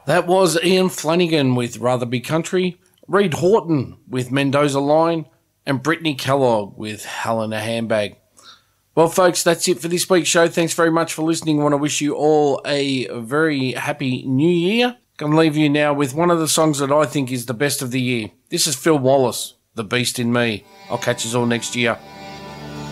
That was Ian Flanagan with Rather Be Country, Reed Horton with Mendoza Line, and Brittany Kellogg with Hell in a Handbag. Well, folks, that's it for this week's show. Thanks very much for listening. I want to wish you all a very happy new year. Going to leave you now with one of the songs that I think is the best of the year. This is Phil Wallace, The Beast in Me. I'll catch you all next year.